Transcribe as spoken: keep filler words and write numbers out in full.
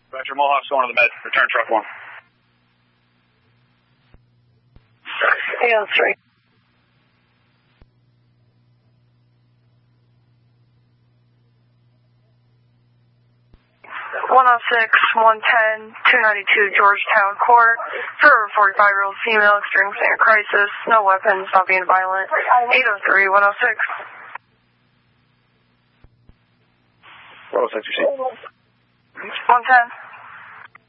Roger, Mohawk's going to the med. Return truck one. Yeah, that's right. one oh six, one ten, two ninety-two Georgetown Court. For a forty-five-year-old female experiencing a crisis. No weapons, not being violent. eight oh three, one oh six. What was that you see? one ten.